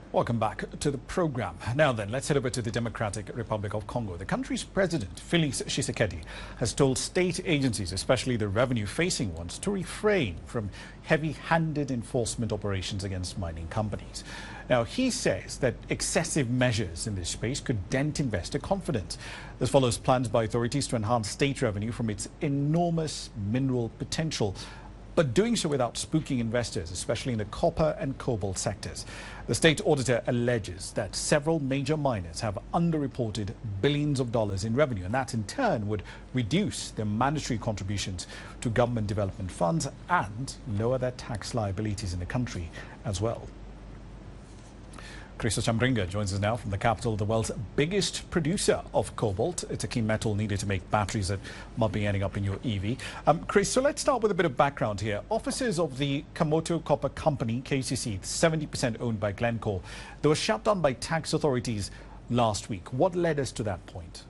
Welcome back to the program. Now then, let's head over to the Democratic Republic of Congo. The country's president, Felix Tshisekedi, has told state agencies, especially the revenue-facing ones, to refrain from heavy-handed enforcement operations against mining companies. Now, he says that excessive measures in this space could dent investor confidence. This follows plans by authorities to enhance state revenue from its enormous mineral potential, but doing so without spooking investors, especially in the copper and cobalt sectors. The state auditor alleges that several major miners have underreported billions of dollars in revenue, and that in turn would reduce their mandatory contributions to government development funds and lower their tax liabilities in the country as well. Christos Chambringa joins us now from the capital, the world's biggest producer of cobalt. It's a key metal needed to make batteries that might be ending up in your EV. Chris, so let's start with a bit of background here. Officers of the Kamoto Copper Company, KCC, 70% owned by Glencore, they were shut down by tax authorities last week. What led us to that point?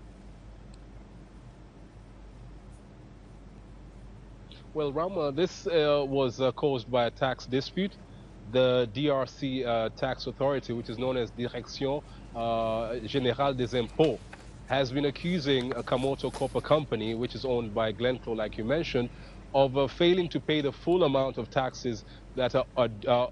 Well, Rama, this was caused by a tax dispute. The DRC tax authority, which is known as Direction Générale des Impôts, has been accusing Kamoto Copper Company, which is owned by Glencore, like you mentioned, of failing to pay the full amount of taxes that are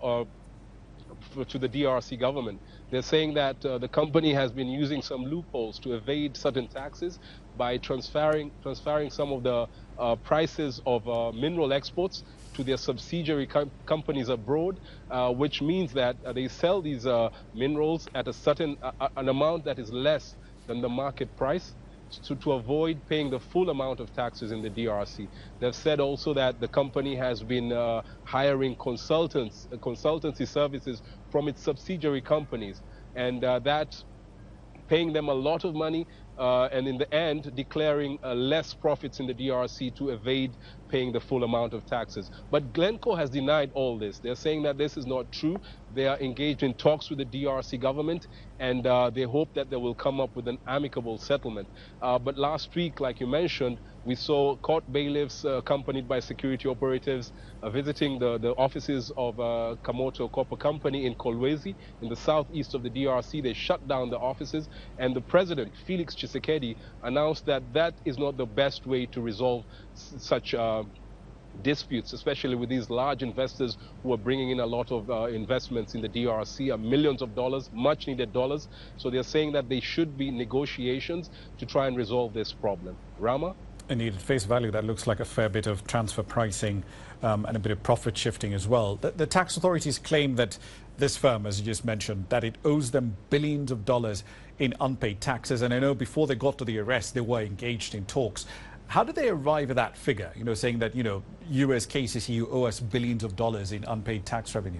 to the DRC government. They're saying that the company has been using some loopholes to evade certain taxes by transferring some of the prices of mineral exports to their subsidiary companies abroad, which means that they sell these minerals at a certain an amount that is less than the market price to avoid paying the full amount of taxes in the DRC. They've said also that the company has been hiring consultancy services from its subsidiary companies, and that paying them a lot of money, and in the end declaring less profits in the DRC to evade paying the full amount of taxes. But Glencore has denied all this. They're saying that this is not true. They are engaged in talks with the DRC government, and they hope that they will come up with an amicable settlement. But last week, like you mentioned, we saw court bailiffs accompanied by security operatives visiting the offices of Kamoto Copper Company in Kolwezi in the southeast of the DRC. They shut down the offices, and the president, Felix Tshisekedi, announced that that is not the best way to resolve such disputes, especially with these large investors who are bringing in a lot of investments in the DRC, millions of dollars, much needed dollars. So they're saying that there should be negotiations to try and resolve this problem. Rama? Indeed, at face value, that looks like a fair bit of transfer pricing and a bit of profit shifting as well. The tax authorities claim that this firm, as you just mentioned, that it owes them billions of dollars in unpaid taxes. And I know before they got to the arrest, they were engaged in talks. How did they arrive at that figure, saying that, you as KCC, you owe us billions of dollars in unpaid tax revenue?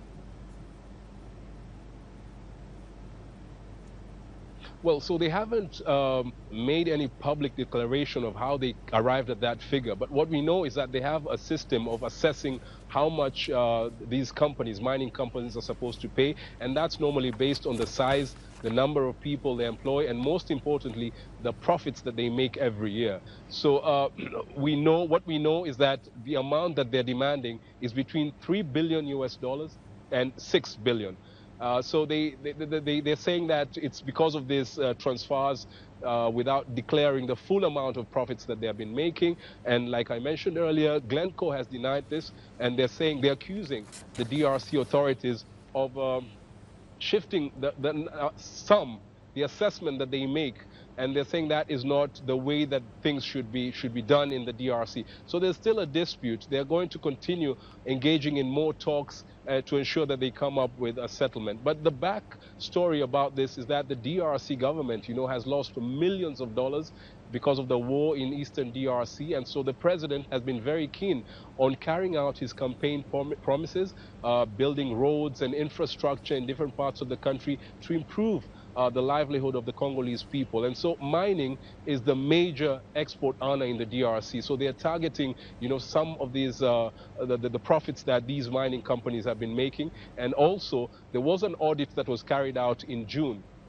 Well, so they haven't made any public declaration of how they arrived at that figure. But what we know is that they have a system of assessing how much these companies, mining companies, are supposed to pay. And that's normally based on the size, the number of people they employ, and most importantly, the profits that they make every year. So what we know is that the amount that they're demanding is between $3 billion US and $6 billion. So they're saying that it's because of these transfers without declaring the full amount of profits that they have been making. And like I mentioned earlier, Glencore has denied this, and they're accusing the DRC authorities of shifting the assessment that they make, and they're saying that is not the way that things should be done in the DRC. So there's still a dispute. They're going to continue engaging in more talks to ensure that they come up with a settlement. But the back story about this is that the DRC government, has lost millions of dollars because of the war in eastern DRC, and so the president has been very keen on carrying out his campaign promises, building roads and infrastructure in different parts of the country to improve the livelihood of the Congolese people. And so mining is the major export earner in the DRC. So they are targeting, some of these, the profits that these mining companies have been making. And also, there was an audit that was carried out in June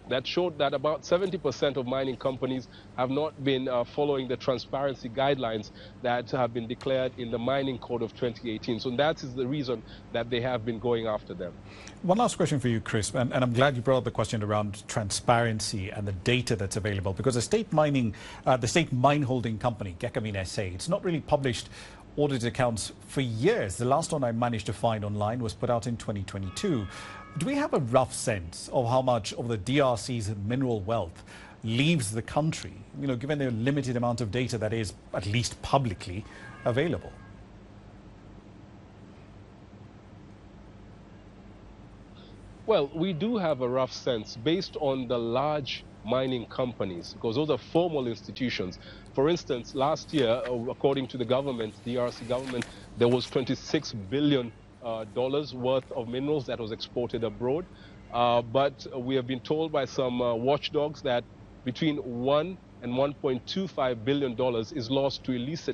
that showed that about 70% of mining companies have not been following the transparency guidelines that have been declared in the Mining Code of 2018. So that is the reason that they have been going after them. One last question for you, Chris, and I'm glad you brought up the question around transparency and the data that's available, because the state mine holding company, Gécamines SA, it's not really published audited accounts for years. The last one I managed to find online was put out in 2022. Do we have a rough sense of how much of the DRC's mineral wealth leaves the country, given the limited amount of data that is at least publicly available? Well, we do have a rough sense based on the large mining companies, because those are formal institutions. For instance, last year, according to the government, the DRC government, there was $26 billion worth of minerals that was exported abroad. But we have been told by some watchdogs that between $1 and $1.25 billion is lost to illicit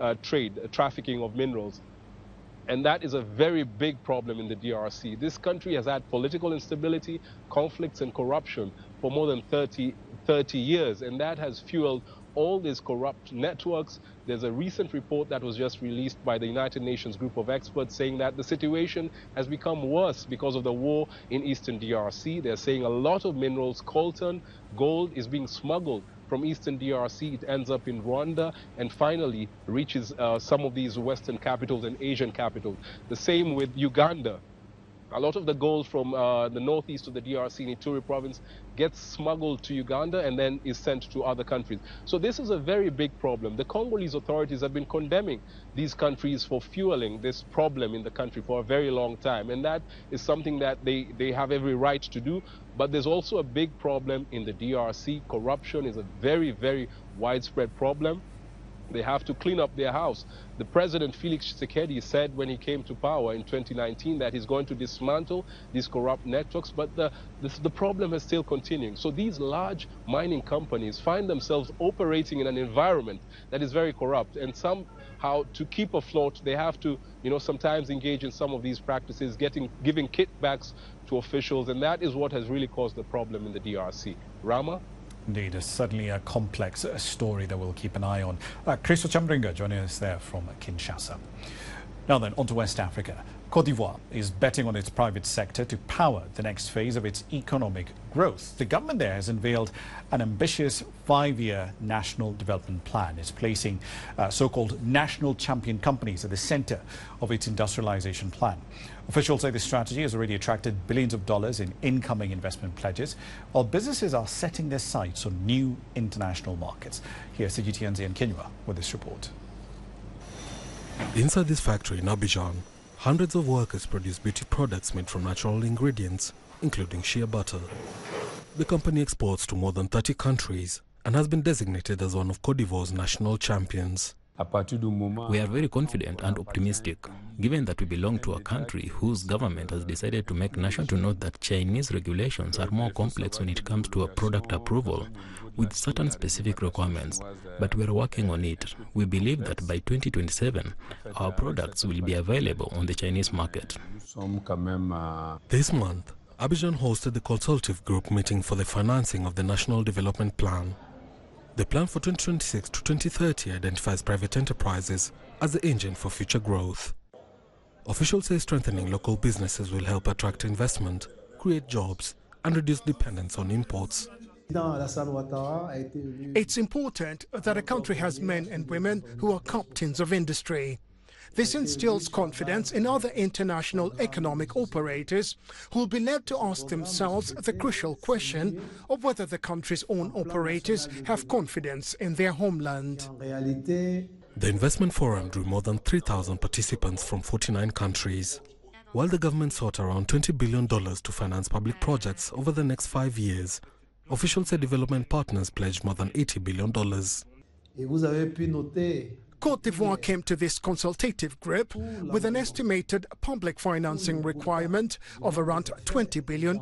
trafficking of minerals. And that is a very big problem in the DRC. This country has had political instability, conflicts, and corruption for more than 30 years, and that has fueled all these corrupt networks. There's a recent report that was just released by the United Nations group of experts saying that the situation has become worse because of the war in eastern DRC. They're saying a lot of minerals, coltan, gold, is being smuggled from eastern DRC. It ends up in Rwanda and finally reaches some of these Western capitals and Asian capitals. The same with Uganda. A lot of the gold from the northeast of the DRC in Ituri province gets smuggled to Uganda and then is sent to other countries. So this is a very big problem. The Congolese authorities have been condemning these countries for fueling this problem in the country for a very long time. And that is something that they have every right to do. But there's also a big problem in the DRC. Corruption is a very, very widespread problem. They have to clean up their house. The president, Felix Tshisekedi, said when he came to power in 2019 that he's going to dismantle these corrupt networks, but the problem is still continuing. So these large mining companies find themselves operating in an environment that is very corrupt, and somehow to keep afloat, they have to, sometimes engage in some of these practices, giving kickbacks to officials, and that is what has really caused the problem in the DRC. Rama? Indeed, it's certainly a complex story that we'll keep an eye on. Chris Ochamringa joining us there from Kinshasa. Now then, on to West Africa. Côte d'Ivoire is betting on its private sector to power the next phase of its economic growth. The government there has unveiled an ambitious 5-year national development plan. It's placing so-called national champion companies at the center of its industrialization plan. Officials say the strategy has already attracted billions of dollars in incoming investment pledges, while businesses are setting their sights on new international markets. Here's CGTN's Ian Kinyua with this report. Inside this factory in Abidjan, hundreds of workers produce beauty products made from natural ingredients, including shea butter. The company exports to more than 30 countries and has been designated as one of Côte d'Ivoire's national champions. We are very confident and optimistic, given that we belong to a country whose government has decided to make national to note that Chinese regulations are more complex when it comes to a product approval, with certain specific requirements, but we are working on it. We believe that by 2027, our products will be available on the Chinese market. This month, Abidjan hosted the consultative group meeting for the financing of the National Development Plan. The plan for 2026 to 2030 identifies private enterprises as the engine for future growth. Officials say strengthening local businesses will help attract investment, create jobs, and reduce dependence on imports. It's important that a country has men and women who are captains of industry. This instills confidence in other international economic operators who will be led to ask themselves the crucial question of whether the country's own operators have confidence in their homeland. The investment forum drew more than 3,000 participants from 49 countries. While the government sought around $20 billion to finance public projects over the next 5 years, officials say development partners pledged more than $80 billion. Côte d'Ivoire came to this consultative group with an estimated public financing requirement of around $20 billion.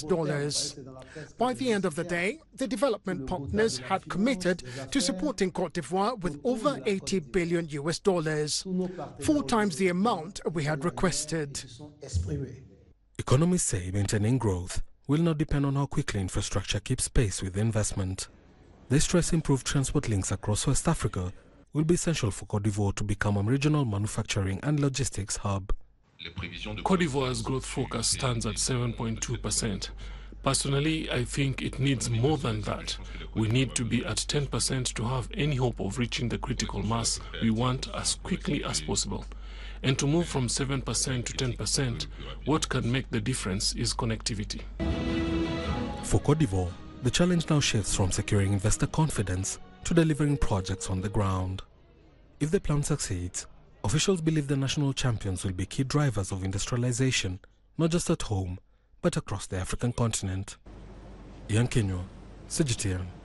By the end of the day, the development partners had committed to supporting Côte d'Ivoire with over $80 billion, 4 times the amount we had requested. Economists say maintaining growth will now depend on how quickly infrastructure keeps pace with investment. They stress improved transport links across West Africa will be essential for Côte d'Ivoire to become a regional manufacturing and logistics hub. Côte d'Ivoire's growth forecast stands at 7.2%. Personally, I think it needs more than that. We need to be at 10% to have any hope of reaching the critical mass we want as quickly as possible. And to move from 7% to 10%, what can make the difference is connectivity. For Côte d'Ivoire, the challenge now shifts from securing investor confidence to delivering projects on the ground. If the plan succeeds, officials believe the national champions will be key drivers of industrialization, not just at home, but across the African continent. Ian Kinyo, CGTN.